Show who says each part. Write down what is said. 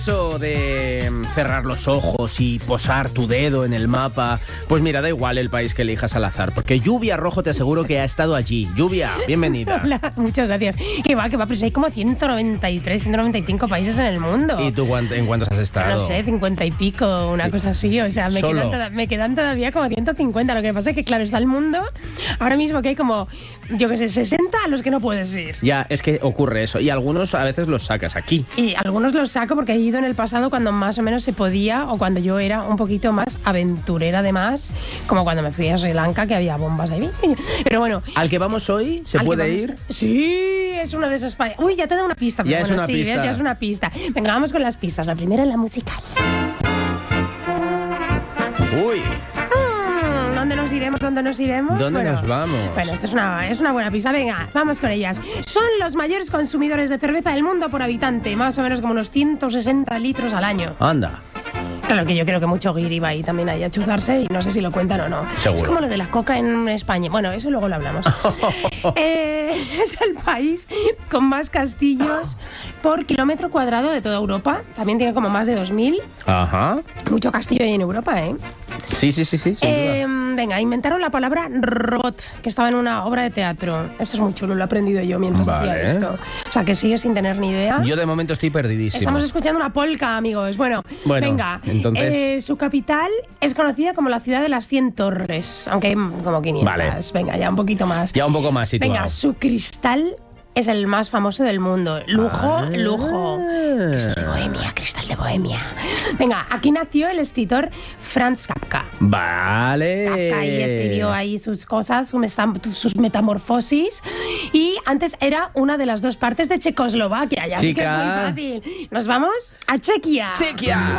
Speaker 1: Eso de cerrar los ojos y posar tu dedo en el mapa, pues mira, da igual el país que elijas al azar, porque Lluvia Rojo te aseguro que ha estado allí. Lluvia, bienvenida.
Speaker 2: Hola, muchas gracias. Que va, pero si hay como 193, 195 países en el mundo.
Speaker 1: ¿Y tú en cuántos has estado?
Speaker 2: No sé, 50 y pico, una cosa así. O sea, me quedan todavía como 150. Lo que pasa es que, claro, está el mundo ahora mismo que hay como, yo qué sé, 60 a los que no puedes ir.
Speaker 1: Ya, es que ocurre eso. Y algunos a veces los sacas aquí.
Speaker 2: Y algunos los saco porque he ido en el pasado cuando más o menos se podía, o cuando yo era un poquito más aventurera además, como cuando me fui a Sri Lanka, que había bombas ahí. Pero bueno.
Speaker 1: ¿Al que vamos hoy se puede ir?
Speaker 2: Sí, es uno de esos países. Uy, ya te da una pista.
Speaker 1: Ya
Speaker 2: bueno,
Speaker 1: es una
Speaker 2: sí,
Speaker 1: pista.
Speaker 2: ¿ves? Ya es una pista. Venga, vamos con las pistas. La primera es la musical.
Speaker 1: Uy.
Speaker 2: ¿Dónde nos iremos? ¿Dónde nos iremos?
Speaker 1: ¿Dónde nos vamos?
Speaker 2: Bueno, esta es una buena pista. Venga, vamos con ellas. Son los mayores consumidores de cerveza del mundo por habitante, más o menos como unos 160 litros al año.
Speaker 1: Anda.
Speaker 2: Claro que yo creo que mucho guiri va ahí también ahí a chuzarse y no sé si lo cuentan o no.
Speaker 1: Seguro.
Speaker 2: Es como lo de la coca en España. Bueno, eso luego lo hablamos. Es el país con más castillos por kilómetro cuadrado de toda Europa. También tiene como más de 2000.
Speaker 1: Ajá.
Speaker 2: Mucho castillo hay en Europa, ¿eh?
Speaker 1: Sí, sin duda.
Speaker 2: Venga, inventaron la palabra robot, que estaba en una obra de teatro. Esto es muy chulo, lo he aprendido yo mientras hacía esto. O sea, que sigue sin tener ni idea.
Speaker 1: Yo de momento estoy perdidísimo.
Speaker 2: Estamos escuchando una polka, amigos. Bueno, venga.
Speaker 1: Entonces...
Speaker 2: su capital es conocida como la ciudad de las 100 torres, aunque hay como 500. Vale. Venga, ya un poquito más.
Speaker 1: Ya un poco más situado.
Speaker 2: Venga, su cristal es el más famoso del mundo. Lujo. Cristal de Bohemia, cristal de Bohemia. Venga, aquí nació el escritor Franz Kafka.
Speaker 1: Vale.
Speaker 2: Kafka ahí escribió ahí sus cosas, sus metamorfosis. Y antes era una de las dos partes de Checoslovaquia. Ya sí que es muy fácil. Nos vamos a Chequia.
Speaker 1: Chequia.